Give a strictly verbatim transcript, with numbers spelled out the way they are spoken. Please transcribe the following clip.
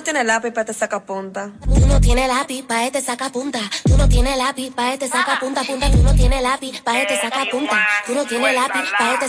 no tienes lápiz para te saca punta. Tú no tienes lápiz pa' este saca punta. Tú no tienes lápiz pa' este saca punta, punta. Tú no tienes lápiz pa' este saca punta. Tú no tienes lápiz pa' este